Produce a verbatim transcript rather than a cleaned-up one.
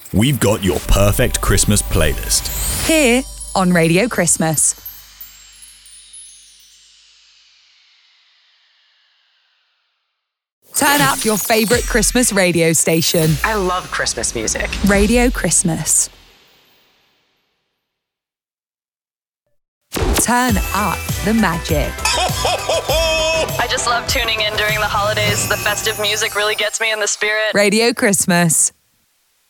we've got your perfect Christmas playlist. Here on Radio Christmas. Turn up your favourite Christmas radio station. I love Christmas music. Radio Christmas. Turn up the magic. I just love tuning in during the holidays. The festive music really gets me in the spirit. Radio Christmas.